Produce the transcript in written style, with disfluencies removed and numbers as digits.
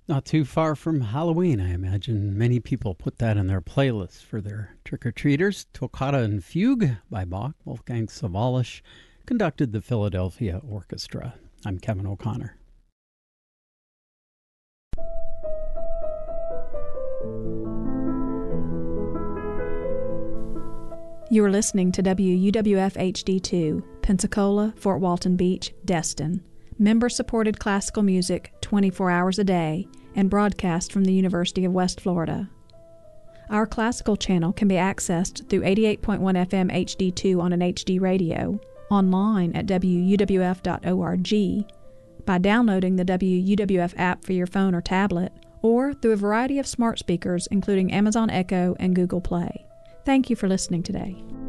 Not too far from Halloween, I imagine many people put that in their playlists for their trick-or-treaters. Toccata and Fugue by Bach. Wolfgang Sawallisch conducted the Philadelphia Orchestra. I'm Kevin O'Connor. You are listening to WUWF HD2, Pensacola, Fort Walton Beach, Destin. Member-supported classical music 24 hours a day and broadcast from the University of West Florida. Our classical channel can be accessed through 88.1 FM HD2 on an HD radio, online at wuwf.org, by downloading the WUWF app for your phone or tablet, or through a variety of smart speakers including Amazon Echo and Google Play. Thank you for listening today.